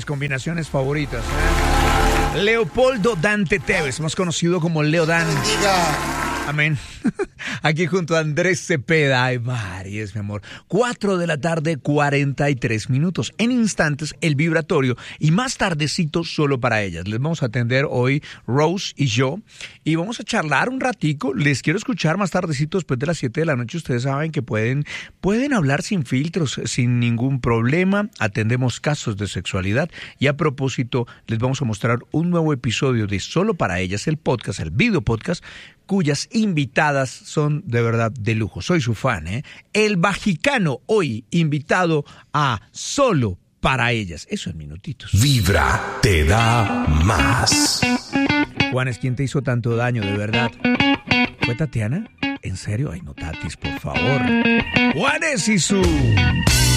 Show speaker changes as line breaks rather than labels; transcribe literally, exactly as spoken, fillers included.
mis combinaciones favoritas. Leopoldo Dante Tevez, más conocido como Leo Dan. Amén. Aquí junto a Andrés Cepeda. Ay, Marías, mi amor. Cuatro de la tarde, cuarenta y tres minutos. En instantes, el vibratorio. Y más tardecito, solo para ellas. Les vamos a atender hoy Rose y yo. Y vamos a charlar un ratico. Les quiero escuchar más tardecito, después de las siete de la noche. Ustedes saben que pueden, pueden hablar sin filtros, sin ningún problema. Atendemos casos de sexualidad. Y a propósito, les vamos a mostrar un nuevo episodio de Solo para ellas, el podcast, el video podcast, cuyas invitadas son de verdad de lujo. Soy su fan, ¿eh? El Bajicano, hoy invitado a Solo para ellas. Eso en minutitos.
Vibra te da más.
Juanes, ¿quién te hizo tanto daño, de verdad? ¿Fue Tatiana? ¿En serio? Ay, no, Tatis, por favor. Juanes y su...